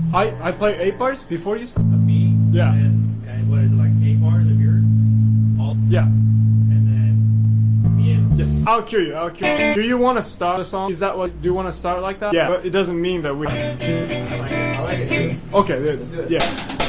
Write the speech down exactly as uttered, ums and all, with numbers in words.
I I play eight bars before you. Of me. Yeah. And, and what is it, like eight bars of yours? All. Yeah. And then me and. Yes. I'll cue you. I'll cue you. Do you want to start a song? Is that what? Do you want to start like that? Yeah. But it doesn't mean that we. I like it. I like it too. Okay. Let's do it. Yeah.